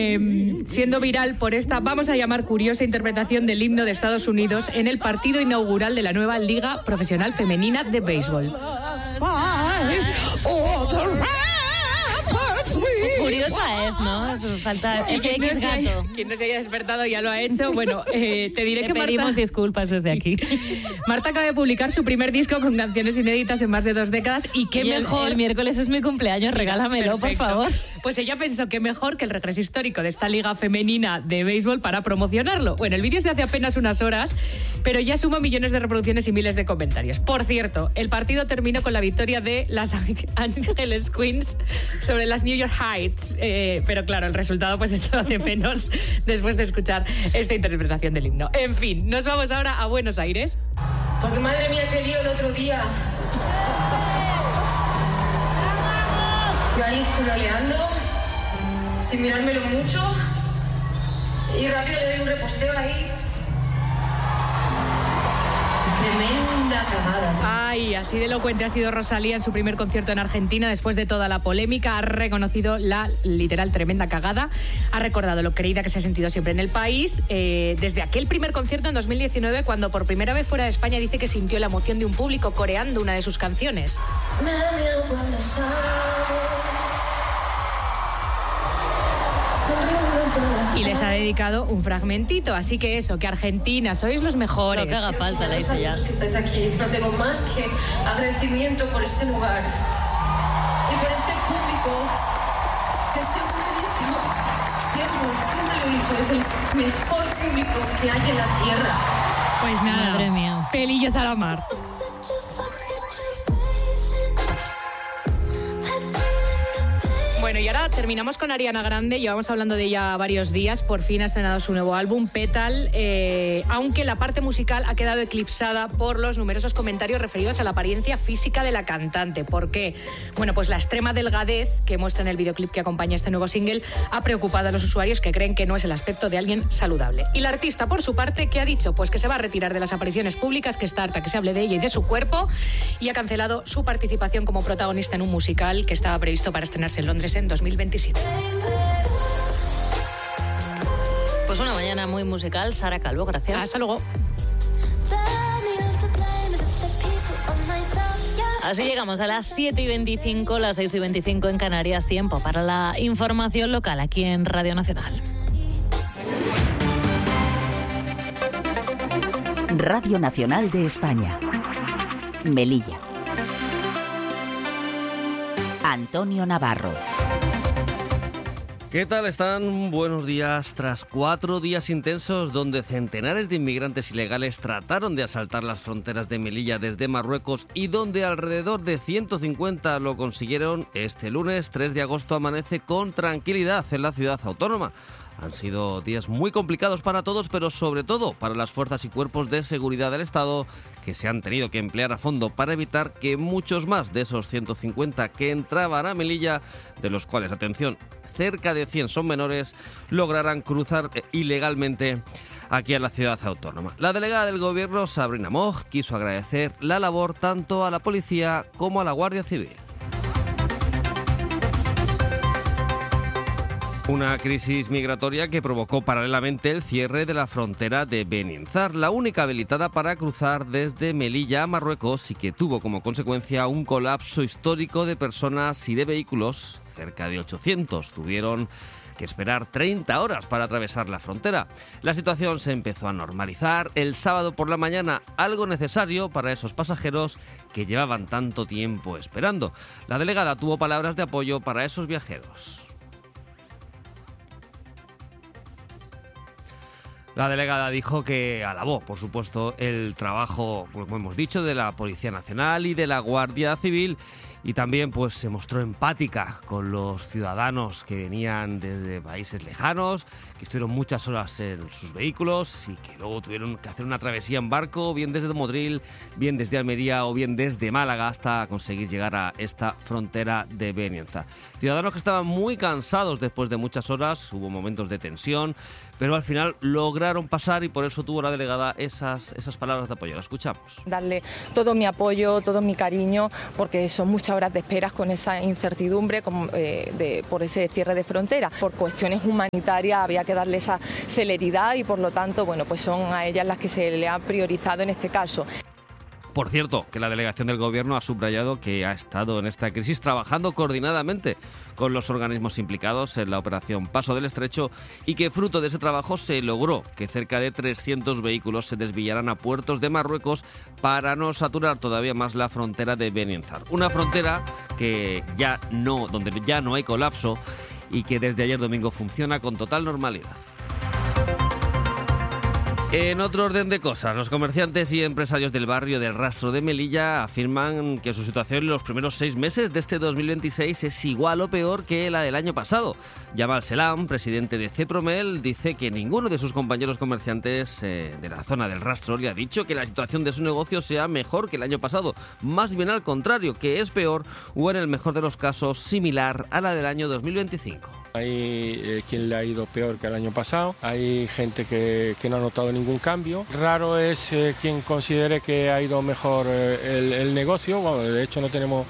siendo viral por esta, vamos a llamar curiosa interpretación del himno de Estados Unidos en el partido inaugural de la nueva Liga Profesional Femenina de Béisbol. Curiosa es, ¿no? Falta FX gato. Quien no se haya despertado ya lo ha hecho. Bueno, te diré que pedimos Marta, disculpas desde aquí. Marta acaba de publicar su primer disco con canciones inéditas en más de 2 décadas y qué mejor... El miércoles es mi cumpleaños, regálamelo, Perfecto. por favor. Pues ella pensó que mejor que el regreso histórico de esta liga femenina de béisbol para promocionarlo. Bueno, el vídeo es de hace apenas unas horas, pero ya suma millones de reproducciones y miles de comentarios. Por cierto, el partido terminó con la victoria de las Angeles Queens sobre las New York Heights. Pero claro, el resultado pues es lo de menos después de escuchar esta interpretación del himno. En fin, nos vamos ahora a Buenos Aires. Porque madre mía, qué lío el otro día. Yo ahí scrolleando, sin mirármelo mucho, y rápido le doy un reposteo ahí. Tremenda cagada. Ay, así de elocuente ha sido Rosalía en su primer concierto en Argentina después de toda la polémica. Ha reconocido la literal tremenda cagada. Ha recordado lo querida que se ha sentido siempre en el país. Desde aquel primer concierto en 2019, cuando por primera vez fuera de España dice que sintió la emoción de un público coreando una de sus canciones. Me da miedo cuando sabes. Y les ha dedicado un fragmentito. Así que eso, que Argentina, sois los mejores. Lo que haga falta, la hice ya. Que estáis aquí, no tengo más que agradecimiento por este lugar y por este público que siempre he dicho, siempre lo he dicho, es el mejor público que hay en la tierra. Pues nada, madre mía, pelillos a la mar. Bueno, y ahora terminamos con Ariana Grande. Llevamos hablando de ella varios días. Por fin ha estrenado su nuevo álbum, Petal, aunque la parte musical ha quedado eclipsada por los numerosos comentarios referidos a la apariencia física de la cantante. ¿Por qué? Bueno, pues la extrema delgadez que muestra en el videoclip que acompaña este nuevo single ha preocupado a los usuarios, que creen que no es el aspecto de alguien saludable. Y la artista, por su parte, ¿qué ha dicho? Pues que se va a retirar de las apariciones públicas, que está harta que se hable de ella y de su cuerpo, y ha cancelado su participación como protagonista en un musical que estaba previsto para estrenarse en Londres en 2027. Pues una mañana muy musical. Sara Calvo, gracias. Hasta luego. Así llegamos a las 7:25, las 6:25 en Canarias. Tiempo para la información local aquí en Radio Nacional. Radio Nacional de España. Melilla. Antonio Navarro. ¿Qué tal están? Buenos días. Tras 4 días intensos donde centenares de inmigrantes ilegales trataron de asaltar las fronteras de Melilla desde Marruecos y donde alrededor de 150 lo consiguieron, este lunes 3 de agosto amanece con tranquilidad en la ciudad autónoma. Han sido días muy complicados para todos, pero sobre todo para las fuerzas y cuerpos de seguridad del Estado, que se han tenido que emplear a fondo para evitar que muchos más de esos 150 que entraban a Melilla, de los cuales, atención, cerca de 100 son menores, lograran cruzar ilegalmente aquí a la ciudad autónoma. La delegada del Gobierno, Sabrina Moch, quiso agradecer la labor tanto a la policía como a la Guardia Civil. Una crisis migratoria que provocó paralelamente el cierre de la frontera de Beninzar, la única habilitada para cruzar desde Melilla a Marruecos, y que tuvo como consecuencia un colapso histórico de personas y de vehículos. Cerca de 800 tuvieron que esperar 30 horas para atravesar la frontera. La situación se empezó a normalizar el sábado por la mañana, algo necesario para esos pasajeros que llevaban tanto tiempo esperando. La delegada tuvo palabras de apoyo para esos viajeros. La delegada dijo que alabó, por supuesto, el trabajo, como hemos dicho, de la Policía Nacional y de la Guardia Civil, y también pues se mostró empática con los ciudadanos que venían desde países lejanos, que estuvieron muchas horas en sus vehículos y que luego tuvieron que hacer una travesía en barco, bien desde Motril, bien desde Almería o bien desde Málaga, hasta conseguir llegar a esta frontera de Beninzar. Ciudadanos que estaban muy cansados después de muchas horas, hubo momentos de tensión, pero al final lograron pasar, y por eso tuvo la delegada esas palabras de apoyo. La escuchamos. Darle todo mi apoyo, todo mi cariño, porque son muchas muchas horas de esperas con esa incertidumbre por ese cierre de frontera. Por cuestiones humanitarias había que darle esa celeridad y por lo tanto, bueno, pues son a ellas las que se le ha priorizado en este caso. Por cierto, que la delegación del Gobierno ha subrayado que ha estado en esta crisis trabajando coordinadamente con los organismos implicados en la operación Paso del Estrecho y que fruto de ese trabajo se logró que cerca de 300 vehículos se desviaran a puertos de Marruecos para no saturar todavía más la frontera de Benienzar. Una frontera donde ya no hay colapso y que desde ayer domingo funciona con total normalidad. En otro orden de cosas, los comerciantes y empresarios del barrio del Rastro de Melilla afirman que su situación en los primeros 6 meses de este 2026 es igual o peor que la del año pasado. Yamal Selam, presidente de Cepromel, dice que ninguno de sus compañeros comerciantes de la zona del Rastro le ha dicho que la situación de su negocio sea mejor que el año pasado. Más bien al contrario, que es peor o en el mejor de los casos similar a la del año 2025. Hay quien le ha ido peor que el año pasado, hay gente que no ha notado ningún cambio. Raro es quien considere que ha ido mejor el negocio. Bueno, de hecho no tenemos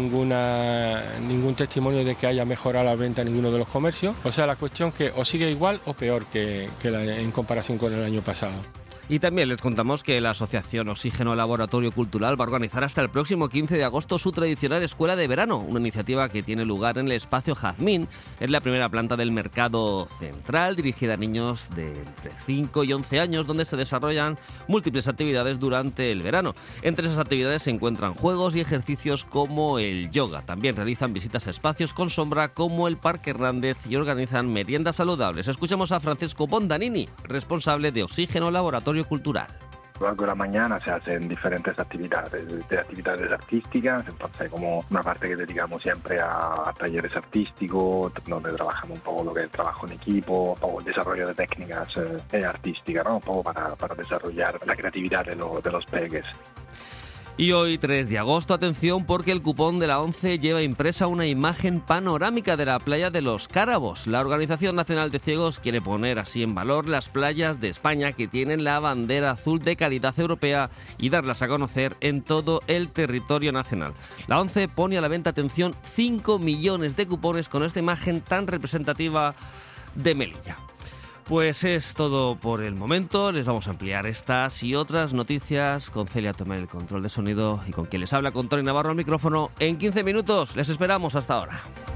ningún testimonio de que haya mejorado la venta en ninguno de los comercios. O sea, la cuestión que o sigue igual o peor en comparación con el año pasado. Y también les contamos que la Asociación Oxígeno Laboratorio Cultural va a organizar hasta el próximo 15 de agosto su tradicional Escuela de Verano, una iniciativa que tiene lugar en el espacio Jazmín. Es la primera planta del mercado central dirigida a niños de entre 5 y 11 años, donde se desarrollan múltiples actividades durante el verano. Entre esas actividades se encuentran juegos y ejercicios como el yoga. También realizan visitas a espacios con sombra como el Parque Hernández y organizan meriendas saludables. Escuchamos a Francesco Bondanini, responsable de Oxígeno Laboratorio Cultural. A lo largo de la mañana se hacen diferentes actividades, desde actividades artísticas, entonces como una parte que dedicamos siempre a talleres artísticos, donde trabajamos un poco lo que es el trabajo en equipo, un poco el desarrollo de técnicas artísticas, ¿no? Un poco para desarrollar la creatividad de los peques. Y hoy, 3 de agosto, atención porque el cupón de la ONCE lleva impresa una imagen panorámica de la playa de Los Cárabos. La Organización Nacional de Ciegos quiere poner así en valor las playas de España que tienen la bandera azul de calidad europea y darlas a conocer en todo el territorio nacional. La ONCE pone a la venta, atención, 5 millones de cupones con esta imagen tan representativa de Melilla. Pues es todo por el momento. Les vamos a ampliar estas y otras noticias con Celia Tomé el control de sonido y con quien les habla, con Tony Navarro al micrófono. En 15 minutos les esperamos. Hasta ahora.